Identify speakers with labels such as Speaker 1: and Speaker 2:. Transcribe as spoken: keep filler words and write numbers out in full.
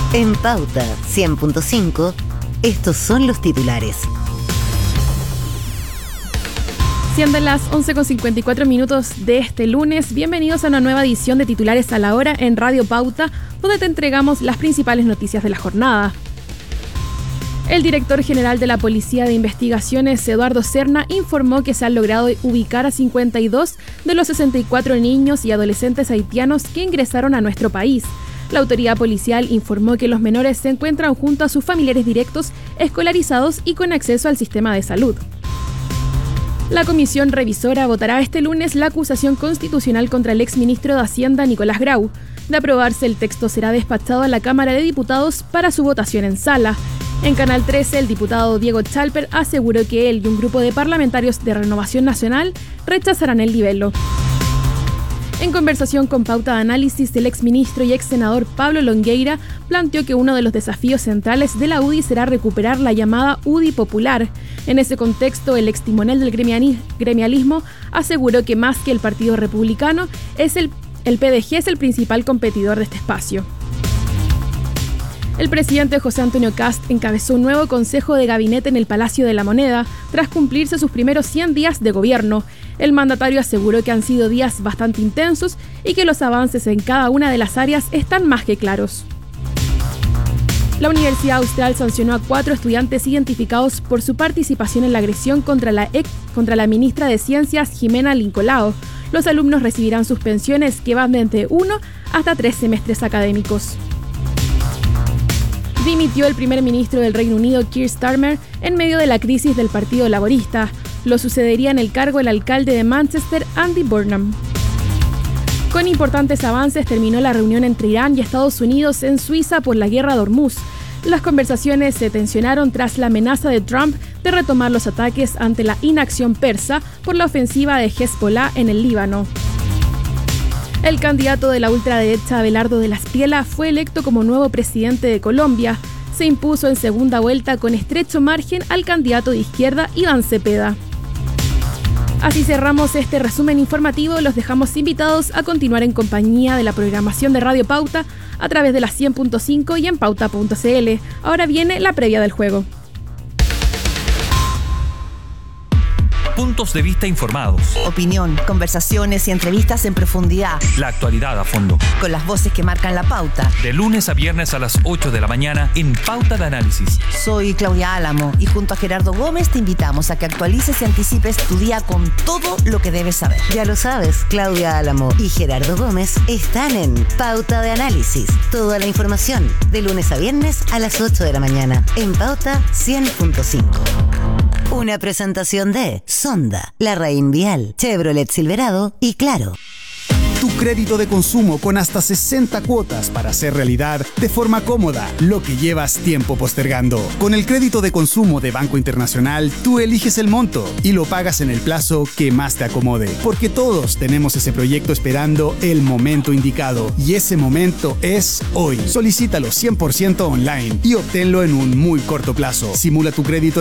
Speaker 1: En Pauta cien punto cinco, estos son los titulares.
Speaker 2: Siendo las once con cincuenta y cuatro minutos de este lunes, bienvenidos a una nueva edición de Titulares a la Hora en Radio Pauta, donde te entregamos las principales noticias de la jornada. El director general de la Policía de Investigaciones, Eduardo Serna, informó que se han logrado ubicar a cincuenta y dos de los sesenta y cuatro niños y adolescentes haitianos que ingresaron a nuestro país. La autoridad policial informó que los menores se encuentran junto a sus familiares directos, escolarizados y con acceso al sistema de salud. La comisión revisora votará este lunes la acusación constitucional contra el exministro de Hacienda, Nicolás Grau. De aprobarse, el texto será despachado a la Cámara de Diputados para su votación en sala. En Canal trece, el diputado Diego Chalper aseguró que él y un grupo de parlamentarios de Renovación Nacional rechazarán el libelo. En conversación con Pauta de Análisis, el exministro y ex senador Pablo Longueira planteó que uno de los desafíos centrales de la U D I será recuperar la llamada U D I popular. En ese contexto, el ex timonel del gremialismo aseguró que más que el Partido Republicano, es el, el P D G es el principal competidor de este espacio. El presidente José Antonio Kast encabezó un nuevo consejo de gabinete en el Palacio de la Moneda, tras cumplirse sus primeros cien días de gobierno. El mandatario aseguró que han sido días bastante intensos y que los avances en cada una de las áreas están más que claros. La Universidad Austral sancionó a cuatro estudiantes identificados por su participación en la agresión contra la, ex, contra la ministra de Ciencias, Jimena Lincolao. Los alumnos recibirán suspensiones que van desde uno hasta tres semestres académicos. Dimitió el primer ministro del Reino Unido, Keir Starmer, en medio de la crisis del Partido Laborista. Lo sucedería en el cargo el alcalde de Manchester, Andy Burnham. Con importantes avances terminó la reunión entre Irán y Estados Unidos en Suiza por la guerra de Hormuz. Las conversaciones se tensionaron tras la amenaza de Trump de retomar los ataques ante la inacción persa por la ofensiva de Hezbollah en el Líbano. El candidato de la ultraderecha Abelardo de la Espriella fue electo como nuevo presidente de Colombia. Se impuso en segunda vuelta con estrecho margen al candidato de izquierda Iván Cepeda. Así cerramos este resumen informativo. Los dejamos invitados a continuar en compañía de la programación de Radio Pauta a través de la cien punto cinco y en pauta punto c l. Ahora viene la previa del juego.
Speaker 3: Puntos de vista informados.
Speaker 1: Opinión, conversaciones y entrevistas en profundidad.
Speaker 3: La actualidad a fondo.
Speaker 1: Con las voces que marcan la pauta.
Speaker 3: De lunes a viernes a las ocho de la mañana en Pauta de Análisis.
Speaker 1: Soy Claudia Álamo y junto a Gerardo Gómez te invitamos a que actualices y anticipes tu día con todo lo que debes saber. Ya lo sabes, Claudia Álamo y Gerardo Gómez están en Pauta de Análisis. Toda la información de lunes a viernes a las ocho de la mañana en Pauta cien punto cinco. Una presentación de Sonda, La Raín Vial, Chevrolet Silverado y Claro.
Speaker 4: Tu crédito de consumo con hasta sesenta cuotas para hacer realidad de forma cómoda lo que llevas tiempo postergando. Con el crédito de consumo de Banco Internacional, tú eliges el monto y lo pagas en el plazo que más te acomode. Porque todos tenemos ese proyecto esperando el momento indicado. Y ese momento es hoy. Solicítalo cien por ciento online y obténlo en un muy corto plazo. Simula tu crédito